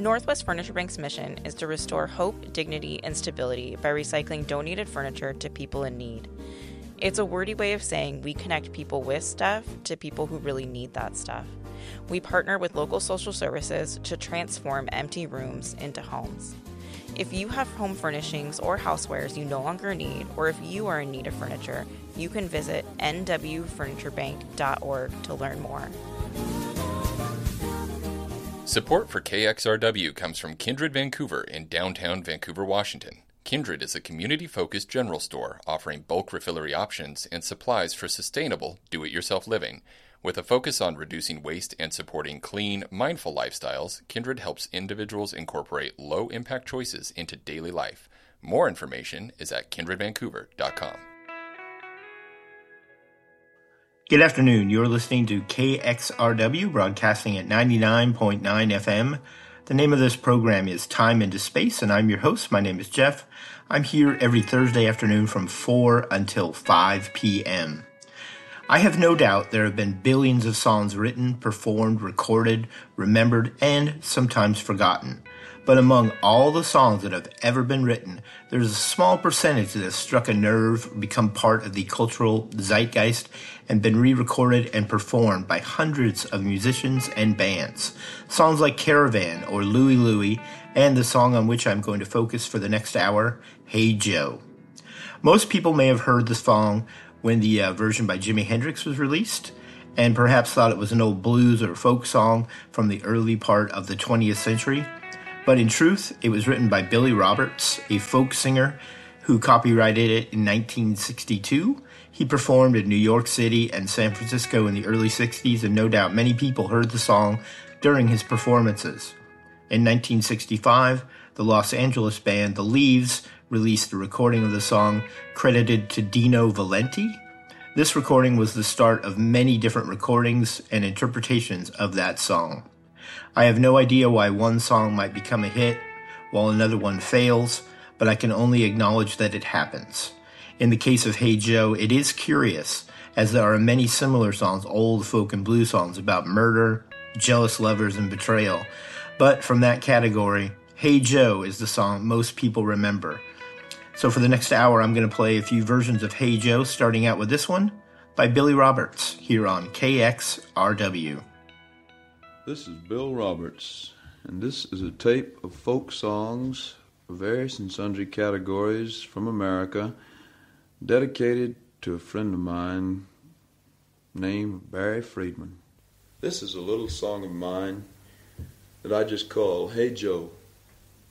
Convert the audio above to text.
Northwest Furniture Bank's mission is to restore hope, dignity, and stability by recycling donated furniture to people in need. It's a wordy way of saying we connect people with stuff to people who really need that stuff. We partner with local social services to transform empty rooms into homes. If you have home furnishings or housewares you no longer need, or if you are in need of furniture, you can visit nwfurniturebank.org to learn more. Support for KXRW comes from Kindred Vancouver in downtown Vancouver, Washington. Kindred is a community-focused general store offering bulk refillery options and supplies for sustainable, do-it-yourself living. With a focus on reducing waste and supporting clean, mindful lifestyles, Kindred helps individuals incorporate low-impact choices into daily life. More information is at kindredvancouver.com. Good afternoon. You're listening to KXRW, broadcasting at 99.9 FM. The name of this program is Time into Space, and I'm your host. My name is Jeff. I'm here every Thursday afternoon from 4 until 5 p.m. I have no doubt there have been billions of songs written, performed, recorded, remembered, and sometimes forgotten. But among all the songs that have ever been written, there's a small percentage that has struck a nerve, become part of the cultural zeitgeist, and been re-recorded and performed by hundreds of musicians and bands. Songs like Caravan or Louie Louie, and the song on which I'm going to focus for the next hour, Hey Joe. Most people may have heard the song when the version by Jimi Hendrix was released, and perhaps thought it was an old blues or folk song from the early part of the 20th century. But in truth, it was written by Billy Roberts, a folk singer who copyrighted it in 1962. He performed in New York City and San Francisco in the early 60s, and no doubt many people heard the song during his performances. In 1965, the Los Angeles band The Leaves released a recording of the song credited to Dino Valenti. This recording was the start of many different recordings and interpretations of that song. I have no idea why one song might become a hit while another one fails, but I can only acknowledge that it happens. In the case of Hey Joe, it is curious, as there are many similar songs, old folk and blues songs, about murder, jealous lovers, and betrayal. But from that category, Hey Joe is the song most people remember. So for the next hour, I'm going to play a few versions of Hey Joe, starting out with this one by Billy Roberts, here on KXRW. This is Bill Roberts, and this is a tape of folk songs of various and sundry categories from America, dedicated to a friend of mine named Barry Friedman. This is a little song of mine that I just call Hey Joe.